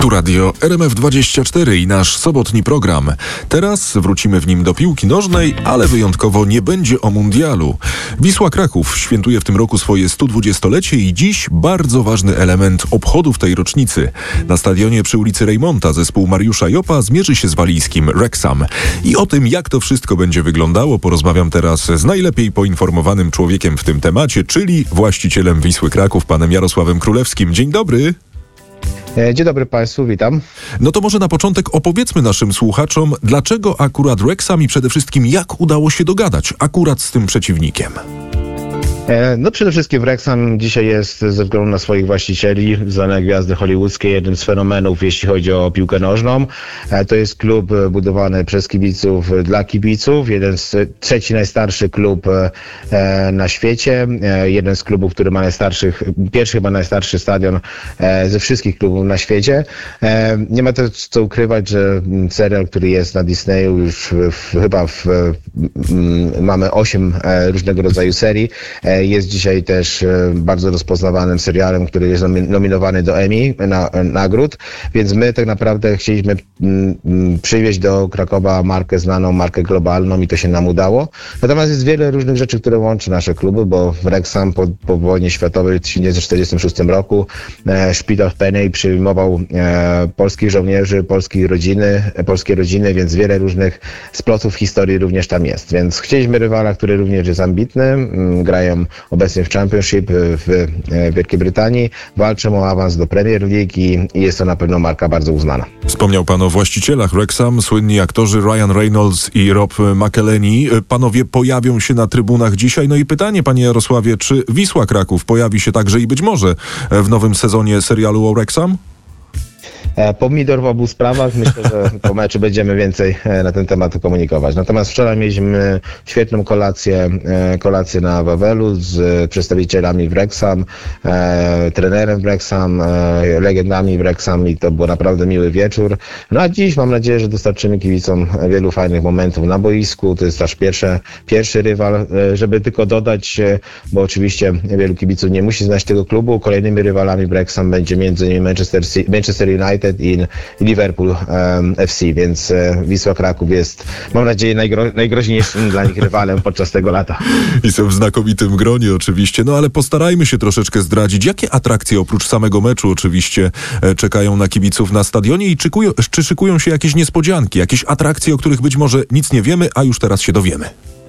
Tu radio RMF24 i nasz sobotni program. Teraz wrócimy w nim do piłki nożnej, ale wyjątkowo nie będzie o mundialu. Wisła Kraków świętuje w tym roku swoje 120-lecie i dziś bardzo ważny element obchodów tej rocznicy. Na stadionie przy ulicy Rejmonta zespół Mariusza Jopa zmierzy się z walijskim Wrexham. I o tym, jak to wszystko będzie wyglądało, porozmawiam teraz z najlepiej poinformowanym człowiekiem w tym temacie, czyli właścicielem Wisły Kraków, panem Jarosławem Królewskim. Dzień dobry. Dzień dobry Państwu, witam. No to może na początek opowiedzmy naszym słuchaczom, dlaczego akurat Wrexham i przede wszystkim jak udało się dogadać akurat z tym przeciwnikiem. No przede wszystkim Wrexham dzisiaj jest ze względu na swoich właścicieli, znane gwiazdy hollywoodzkie, jednym z fenomenów, jeśli chodzi o piłkę nożną. To jest klub budowany przez kibiców dla kibiców, trzeci najstarszy klub na świecie, jeden z klubów, który ma pierwszy chyba najstarszy stadion ze wszystkich klubów na świecie. Nie ma też co ukrywać, że serial, który jest na Disneyu, już mamy 8 różnego rodzaju serii. Jest dzisiaj też bardzo rozpoznawanym serialem, który jest nominowany do Emmy nagród, więc my tak naprawdę chcieliśmy przywieźć do Krakowa markę znaną, markę globalną i to się nam udało. Natomiast jest wiele różnych rzeczy, które łączy nasze kluby, bo Wrexham po wojnie światowej w 1946 roku szpital w Peney przyjmował polskich żołnierzy, polskie rodziny, więc wiele różnych splotów historii również tam jest. Więc chcieliśmy rywala, który również jest ambitny, grają obecnie w Championship w Wielkiej Brytanii, walczą o awans do Premier League i jest to na pewno marka bardzo uznana. Wspomniał pan o właścicielach Wrexham, słynni aktorzy Ryan Reynolds i Rob McElhenney. Panowie pojawią się na trybunach dzisiaj. No i pytanie, panie Jarosławie, czy Wisła Kraków pojawi się także i być może w nowym sezonie serialu o Wrexham? Pomidor w obu sprawach. Myślę, że po meczu będziemy więcej na ten temat komunikować. Natomiast wczoraj mieliśmy świetną kolację na Wawelu z przedstawicielami Wrexham, trenerem Wrexham, legendami Wrexham i to był naprawdę miły wieczór. No a dziś mam nadzieję, że dostarczymy kibicom wielu fajnych momentów na boisku. To jest nasz pierwszy rywal, żeby tylko dodać, bo oczywiście wielu kibiców nie musi znać tego klubu. Kolejnymi rywalami Wrexham będzie m.in. Manchester United i Liverpool FC, więc Wisła Kraków jest, mam nadzieję, najgroźniejszym dla nich rywalem podczas tego lata. I są w znakomitym gronie oczywiście, no ale postarajmy się troszeczkę zdradzić, jakie atrakcje oprócz samego meczu oczywiście czekają na kibiców na stadionie i czy szykują się jakieś niespodzianki, jakieś atrakcje, o których być może nic nie wiemy, a już teraz się dowiemy.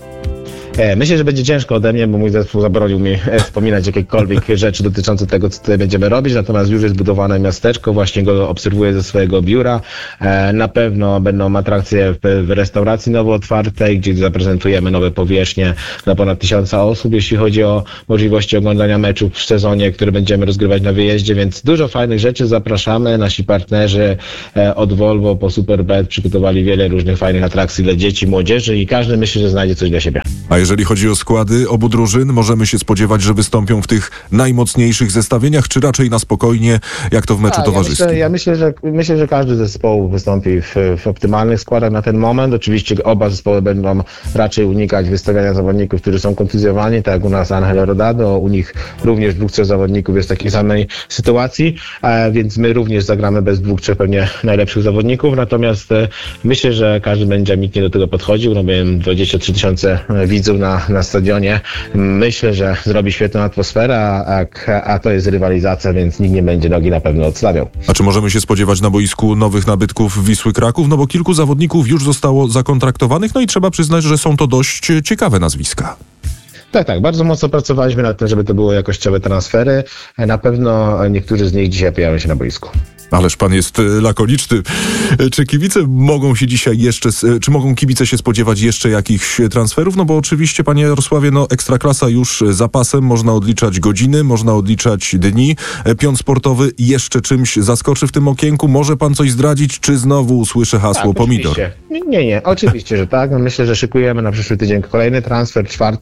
Myślę, że będzie ciężko ode mnie, bo mój zespół zabronił mi wspominać jakiekolwiek rzeczy dotyczące tego, co tutaj będziemy robić, natomiast już jest budowane miasteczko, właśnie go obserwuję ze swojego biura. Na pewno będą atrakcje w restauracji nowo otwartej, gdzie zaprezentujemy nowe powierzchnie dla ponad 1000 osób, jeśli chodzi o możliwości oglądania meczów w sezonie, który będziemy rozgrywać na wyjeździe, więc dużo fajnych rzeczy zapraszamy. Nasi partnerzy od Volvo po Superbet przygotowali wiele różnych fajnych atrakcji dla dzieci, młodzieży i każdy myśli, że znajdzie coś dla siebie. A jeżeli chodzi o składy obu drużyn, możemy się spodziewać, że wystąpią w tych najmocniejszych zestawieniach, czy raczej na spokojnie, jak to w meczu towarzyskim? Ja myślę, że każdy zespół wystąpi w optymalnych składach na ten moment. Oczywiście oba zespoły będą raczej unikać wystawiania zawodników, którzy są kontuzjowani, tak jak u nas Angel Rodado, u nich również 2-3 zawodników jest w takiej samej sytuacji, więc my również zagramy bez 2-3 pewnie najlepszych zawodników, natomiast myślę, że każdy będzie ambitnie do tego podchodził. No miałem 23 000 widzów na stadionie. Myślę, że zrobi świetną atmosferę, a to jest rywalizacja, więc nikt nie będzie nogi na pewno odstawiał. A czy możemy się spodziewać na boisku nowych nabytków Wisły Kraków? No bo kilku zawodników już zostało zakontraktowanych, no i trzeba przyznać, że są to dość ciekawe nazwiska. Tak, bardzo mocno pracowaliśmy nad tym, żeby to były jakościowe transfery. Na pewno niektórzy z nich dzisiaj pojawią się na boisku. Ależ pan jest lakoniczny. Czy kibice mogą się dzisiaj czy mogą kibice się spodziewać jeszcze jakichś transferów? No bo oczywiście, panie Jarosławie, Ekstraklasa już za pasem, można odliczać godziny, można odliczać dni. Pion sportowy jeszcze czymś zaskoczy w tym okienku? Może pan coś zdradzić, czy znowu usłyszę hasło pomidor? Nie, oczywiście, że tak. Myślę, że szykujemy na przyszły tydzień kolejny transfer, 4.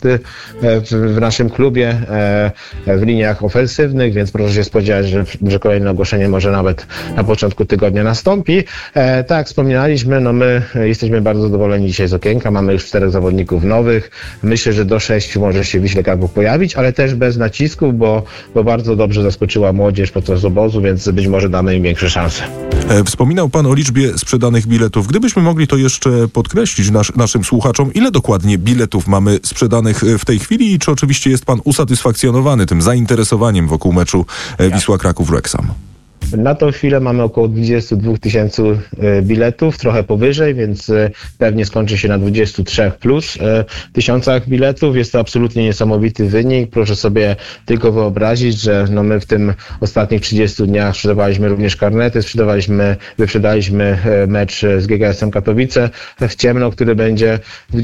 w naszym klubie w liniach ofensywnych, więc proszę się spodziewać, że kolejne ogłoszenie może nawet na początku tygodnia nastąpi. Tak jak wspominaliśmy, no my jesteśmy bardzo zadowoleni dzisiaj z okienka. Mamy już 4 zawodników nowych. Myślę, że do 6 może się w Wiśle Kraków pojawić, ale też bez nacisków, bo bardzo dobrze zaskoczyła młodzież podczas obozu, więc być może damy im większe szanse. Wspominał pan o liczbie sprzedanych biletów. Gdybyśmy mogli to jeszcze podkreślić naszym słuchaczom, ile dokładnie biletów mamy sprzedanych w tej chwili i czy oczywiście jest pan usatysfakcjonowany tym zainteresowaniem wokół meczu Wisła Kraków-Wrexham? Na tą chwilę mamy około 22 000 biletów, trochę powyżej, więc pewnie skończy się na 23 plus tysiącach biletów. Jest to absolutnie niesamowity wynik. Proszę sobie tylko wyobrazić, że no my w tym ostatnich 30 dniach sprzedawaliśmy również karnety, wyprzedaliśmy mecz z GKS-em Katowice w ciemno, który będzie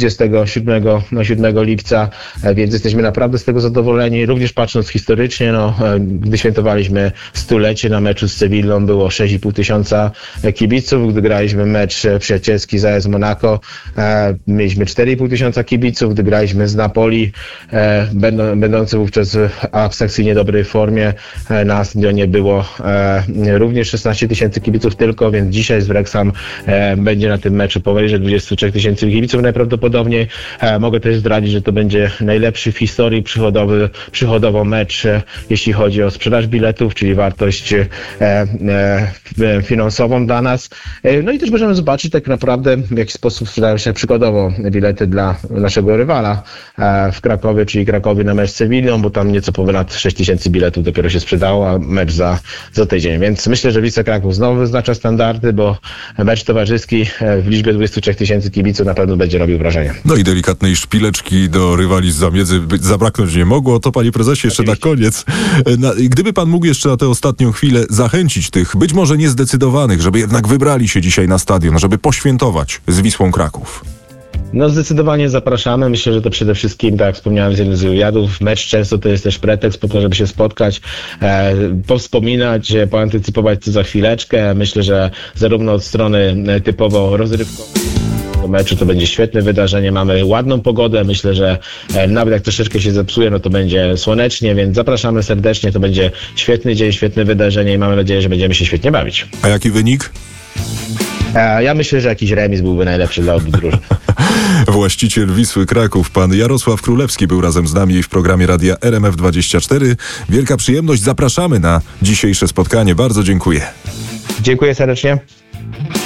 27 lipca, więc jesteśmy naprawdę z tego zadowoleni. Również patrząc historycznie, gdy świętowaliśmy stulecie na meczu z Sewillą było 6,5 tysiąca kibiców. Gdy graliśmy mecz przyjacielski z AS Monaco, mieliśmy 4,5 tysiąca kibiców. Gdy graliśmy z Napoli, będący wówczas w abstrakcyjnie dobrej formie, na stadionie było również 16 tysięcy kibiców tylko, więc dzisiaj z Wrexham będzie na tym meczu powyżej 23 tysięcy kibiców najprawdopodobniej. Mogę też zdradzić, że to będzie najlepszy w historii przychodowo mecz, jeśli chodzi o sprzedaż biletów, czyli wartość finansową dla nas. No i też możemy zobaczyć tak naprawdę, w jaki sposób sprzedają się przykładowo bilety dla naszego rywala w Krakowie, czyli Krakowie na mecz z Sewillą, bo tam nieco ponad 6 tysięcy biletów dopiero się sprzedało, a mecz za tydzień. Więc myślę, że Wisła Kraków znowu wyznacza standardy, bo mecz towarzyski w liczbie 23 tysięcy kibiców na pewno będzie robił wrażenie. No i delikatnej szpileczki do rywali z Zamiedzy zabraknąć nie mogło. To, panie prezesie, jeszcze na koniec. Gdyby pan mógł jeszcze na tę ostatnią chwilę zachęcić tych, być może niezdecydowanych, żeby jednak wybrali się dzisiaj na stadion, żeby poświętować z Wisłą Kraków. No zdecydowanie zapraszamy. Myślę, że to przede wszystkim, tak jak wspomniałem z jednym z wywiadów, mecz często to jest też pretekst po to, żeby się spotkać, powspominać, poantycypować co za chwileczkę. Myślę, że zarówno od strony typowo rozrywkowej meczu to będzie świetne wydarzenie. Mamy ładną pogodę. Myślę, że nawet jak troszeczkę się zepsuje, no to będzie słonecznie, więc zapraszamy serdecznie. To będzie świetny dzień, świetne wydarzenie i mamy nadzieję, że będziemy się świetnie bawić. A jaki wynik? Ja myślę, że jakiś remis byłby najlepszy dla obu drużyn. Właściciel Wisły Kraków, pan Jarosław Królewski, był razem z nami w programie Radia RMF24. Wielka przyjemność. Zapraszamy na dzisiejsze spotkanie. Bardzo dziękuję. Dziękuję serdecznie.